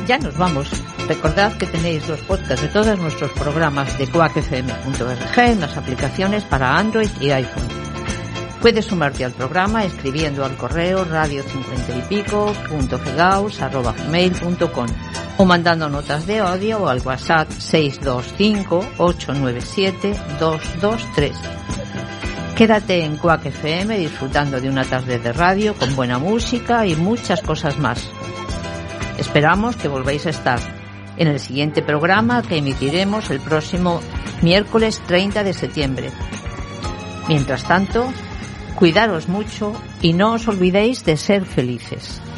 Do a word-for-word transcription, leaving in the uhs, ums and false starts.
ya nos vamos. Recordad que tenéis los podcasts de todos nuestros programas de quack f m punto org en las aplicaciones para Android y iPhone. Puedes sumarte al programa escribiendo al correo radio cincuenta y pico punto fegaus arroba gmail punto com o mandando notas de audio o al WhatsApp seis dos cinco ocho nueve siete dos dos tres. Quédate en Quack F M disfrutando de una tarde de radio con buena música y muchas cosas más. Esperamos que volváis a estar en el siguiente programa que emitiremos el próximo miércoles treinta de septiembre. Mientras tanto, cuidaros mucho y no os olvidéis de ser felices.